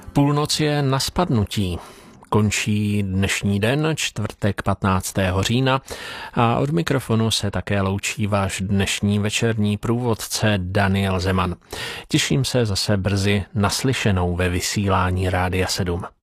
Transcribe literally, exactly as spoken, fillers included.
Půlnoc je na spadnutí. Končí dnešní den, čtvrtek patnáctého října, a od mikrofonu se také loučí váš dnešní večerní průvodce Daniel Zeman. Těším se zase brzy naslyšenou ve vysílání Rádia sedm.